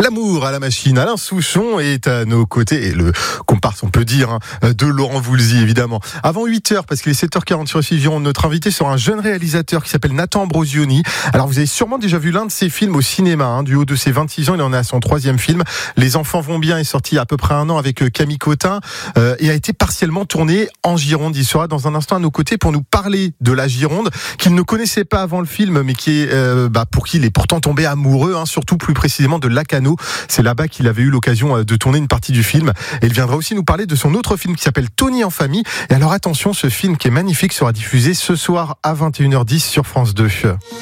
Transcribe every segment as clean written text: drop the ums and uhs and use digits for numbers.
L'amour à la machine, Alain Souchon est à nos côtés, et le comparse, on peut dire, de Laurent Voulzy, évidemment. Avant 8h, parce qu'il est 7h40 sur FG Gironde, notre invité sera un jeune réalisateur qui s'appelle Nathan Ambrosioni. Alors, vous avez sûrement déjà vu l'un de ses films au cinéma, du haut de ses 26 ans, il en est à son 3e film. Les enfants vont bien est sorti il y a à peu près un an avec Camille Cotin, et a été partiellement tourné en Gironde. Il sera dans un instant à nos côtés pour nous parler de la Gironde, qu'il ne connaissait pas avant le film, mais qui est, pour qui il est pourtant tombé amoureux, surtout plus précisément de Lacanau. C'est là-bas qu'il avait eu l'occasion de tourner une partie du film. Et il viendra aussi nous parler de son autre film qui s'appelle Tony en famille. Et alors attention, ce film qui est magnifique sera diffusé ce soir à 21h10 sur France 2.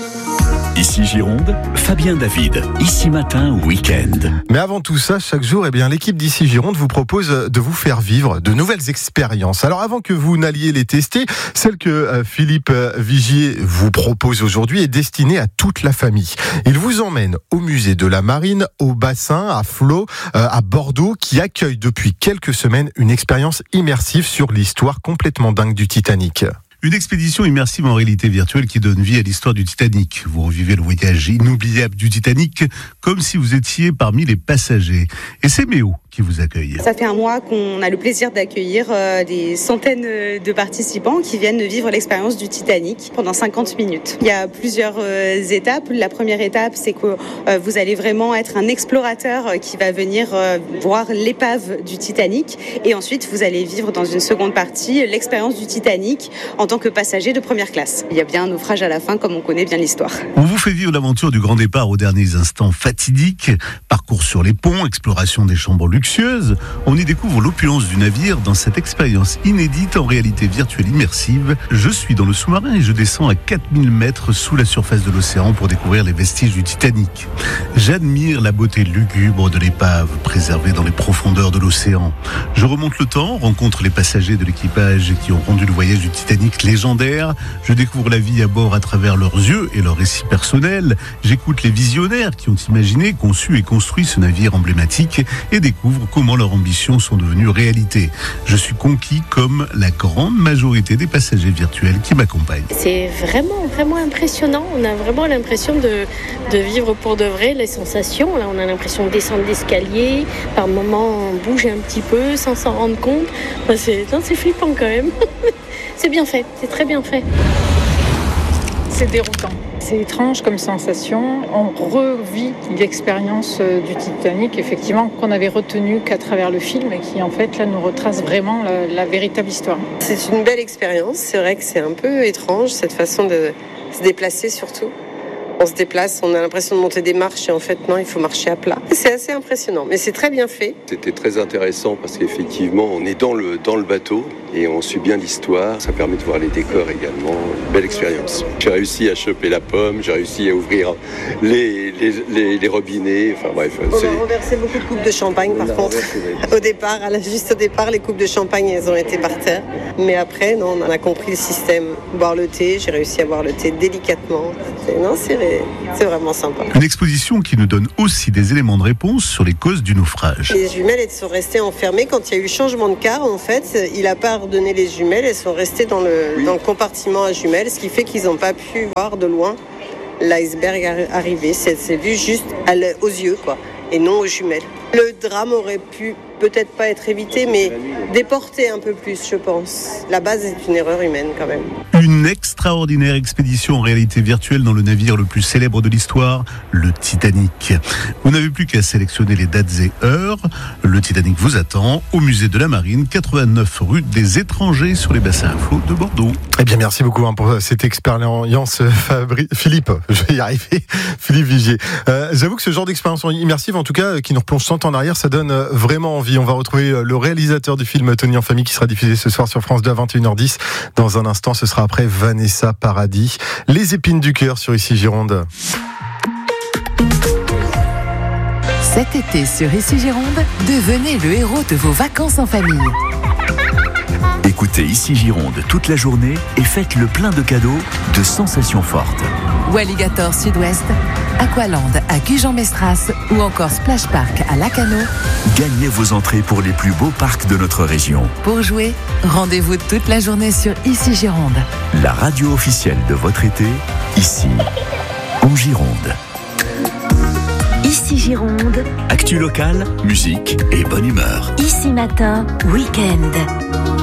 Ici Gironde, Fabien David. Ici matin, week-end. Mais avant tout ça, chaque jour, l'équipe d'Ici Gironde vous propose de vous faire vivre de nouvelles expériences. Alors avant que vous n'alliez les tester, celle que Philippe Vigier vous propose aujourd'hui est destinée à toute la famille. Il vous emmène au musée de la Marine, au bassin, à Flot, à Bordeaux, qui accueille depuis quelques semaines une expérience immersive sur l'histoire complètement dingue du Titanic. Une expédition immersive en réalité virtuelle qui donne vie à l'histoire du Titanic. Vous revivez le voyage inoubliable du Titanic comme si vous étiez parmi les passagers. Et c'est Méo qui vous accueille. Ça fait un mois qu'on a le plaisir d'accueillir des centaines de participants qui viennent vivre l'expérience du Titanic pendant 50 minutes. Il y a plusieurs étapes. La première étape, c'est que vous allez vraiment être un explorateur qui va venir voir l'épave du Titanic. Et ensuite, vous allez vivre dans une seconde partie l'expérience du Titanic en tant que passager de première classe. Il y a bien un naufrage à la fin, comme on connaît bien l'histoire. On vous fait vivre l'aventure du grand départ aux derniers instants fatidiques, parcours sur les ponts, exploration des chambres luxueuses. On y découvre l'opulence du navire dans cette expérience inédite en réalité virtuelle immersive. Je suis dans le sous-marin et je descends à 4000 mètres sous la surface de l'océan pour découvrir les vestiges du Titanic. J'admire la beauté lugubre de l'épave préservée dans les profondeurs de l'océan. Je remonte le temps, rencontre les passagers de l'équipage qui ont rendu le voyage du Titanic légendaire. Je découvre la vie à bord à travers leurs yeux et leurs récits personnels. J'écoute les visionnaires qui ont imaginé, conçu et construit ce navire emblématique et découvre comment leurs ambitions sont devenues réalité. Je suis conquis comme la grande majorité des passagers virtuels qui m'accompagnent. C'est vraiment impressionnant. On a vraiment l'impression de vivre pour de vrai les sensations. Là, on a l'impression de descendre l'escalier. Par moments, on bouge un petit peu sans s'en rendre compte. C'est flippant quand même. C'est bien fait, c'est très bien fait. C'est déroutant. C'est étrange comme sensation. On revit l'expérience du Titanic, effectivement, qu'on avait retenue qu'à travers le film et qui, en fait, là, nous retrace vraiment la véritable histoire. C'est une belle expérience. C'est vrai que c'est un peu étrange, cette façon de se déplacer surtout. On se déplace, on a l'impression de monter des marches et en fait non, il faut marcher à plat. C'est assez impressionnant, mais c'est très bien fait. C'était très intéressant parce qu'effectivement, on est dans le bateau et on suit bien l'histoire. Ça permet de voir les décors également. Une belle expérience. J'ai réussi à choper la pomme, j'ai réussi à ouvrir les robinets. Enfin bref. On a renversé beaucoup de coupes de champagne par contre. Juste au départ, les coupes de champagne, elles ont été par terre. Mais après, non, on en a compris le système. Boire le thé, j'ai réussi à boire le thé délicatement. C'est vraiment sympa. Une exposition qui nous donne aussi des éléments de réponse sur les causes du naufrage. Les jumelles, elles sont restées enfermées. Quand il y a eu changement de quart, en fait, il n'a pas redonné les jumelles. Elles sont restées dans le compartiment à jumelles, ce qui fait qu'ils n'ont pas pu voir de loin l'iceberg arriver. C'est vu juste aux yeux, quoi, et non aux jumelles. Le drame aurait pu peut-être pas être évité, mais déporté un peu plus, je pense. La base est une erreur humaine, quand même. Une extraordinaire expédition en réalité virtuelle dans le navire le plus célèbre de l'histoire, le Titanic. Vous n'avez plus qu'à sélectionner les dates et heures. Le Titanic vous attend au musée de la Marine, 89 rue des Étrangers, sur les bassins à flot de Bordeaux. Eh bien, merci beaucoup pour cette expérience, Philippe. Je vais y arriver. Philippe Vigier. J'avoue que ce genre d'expérience immersive, en tout cas, qui nous replonge 100 ans en arrière, ça donne vraiment envie. On va retrouver le réalisateur du film Tony en famille qui sera diffusé ce soir sur France 2 à 21h10. Dans un instant, ce sera après Vanessa Paradis. Les épines du cœur sur Ici Gironde. Cet été sur Ici Gironde, devenez le héros de vos vacances en famille. Écoutez Ici Gironde toute la journée et faites le plein de cadeaux, de sensations fortes. Walligator Sud-Ouest, Aqualand à Gujan-Mestras ou encore Splash Park à Lacanau. Gagnez vos entrées pour les plus beaux parcs de notre région. Pour jouer, rendez-vous toute la journée sur Ici Gironde. La radio officielle de votre été, ici, en Gironde. Ici Ici Gironde. Actu locale, musique et bonne humeur. Ici Matin, week-end.